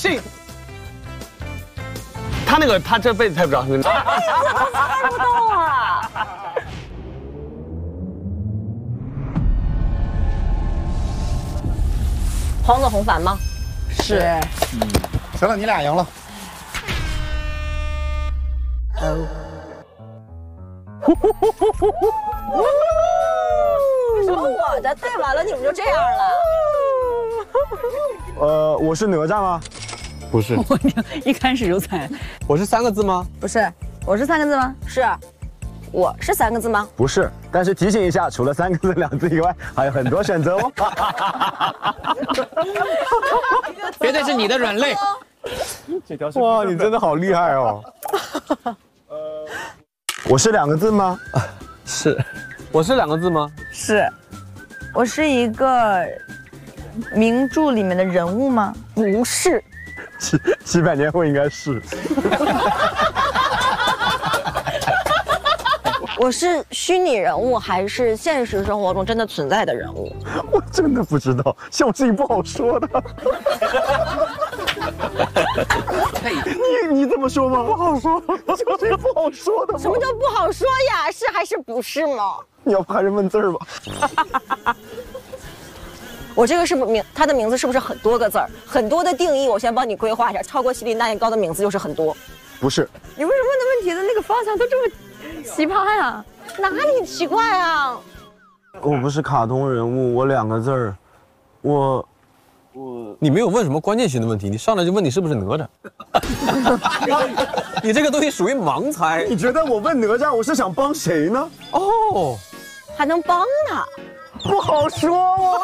信。他这辈子猜不着。 猜不到啊！黄子弘凡吗？ 是。 行了，你俩赢了。 为什么我的猜完了你们就这样了？ 我是哪吒吗？ 不是。 我一开始就猜。 我是3个字吗？ 不是，我是3个字吗？ 是。我是3个字吗？ 不是，但是提醒一下，除了3个字、2个字以外，还有很多选择哦。 绝对是你的软肋。 哇，你真的好厉害哦！我是2个字吗？ 是。我是2个字吗？ 是。我是一个名著里面的人物吗？ 不是。 700年后应该是。 我是虚拟人物还是现实生活中真的存在的人物？ 我真的不知道，这种事情不好说的。你这么说吗？不好说，这种事情不好说的吗？ 什么叫不好说呀？是还是不是吗？ 你要不还是问字儿吧？ 我这个是不他的名字是不是很多个字儿？很多的定义，我先帮你规划一下。超过7厘那年高的名字就是很多。 不是。 你为什么问的问题的那个方向都这么奇葩呀？ 哪里奇怪啊？ 我不是卡通人物，我2个字儿， 你没有问什么关键性的问题，你上来就问你是不是哪吒。你这个东西属于盲猜。 你觉得我问哪吒，我是想帮谁呢？ 哦， 还能帮他？ 不好说啊。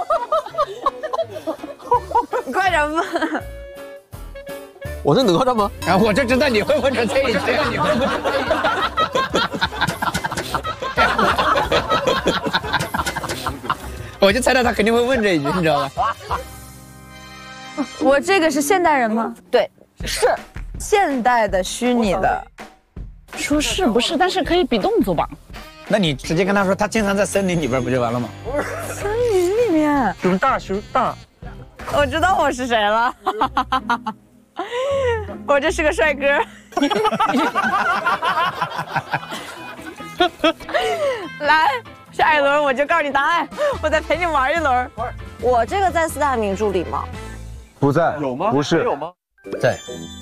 你快点问。 我是哪吒吗？ 啊，我就知道你会问这一句。我就猜到他肯定会问这一句，你知道吗？ 我这个是现代人吗？ 对，是现代的虚拟的。 说是不是？但是可以比动作吧？ 那你直接跟他说，他经常在森林里边，不就完了吗？ 森林里面。 熊大。 我知道我是谁了。我这是个帅哥。来，下一轮我就告诉你答案，我再陪你玩一轮。 我这个在4大名著里吗？ 不在。 有吗？ 不是。 有吗？ 在。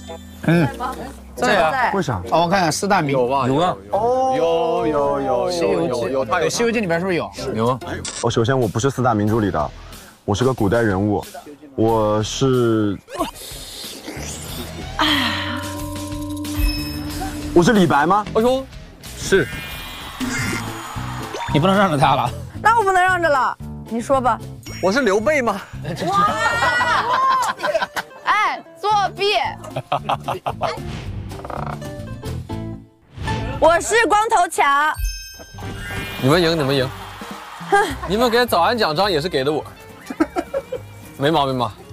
在啊。 为啥？ 哦，我看看4大名有吧？有啊。 哦， 有。 西游记有，对，《西游记》里边是不是有？ 有啊。 首先我不是4大名著里的，我是个古代人物，我是李白吗？ 哎呦，是。 你不能让着他了。 那我不能让着了，你说吧。 我是刘备吗？ 哎，作弊！我是光头强。 你们赢。你们给早安奖章也是给的我，没毛病吧？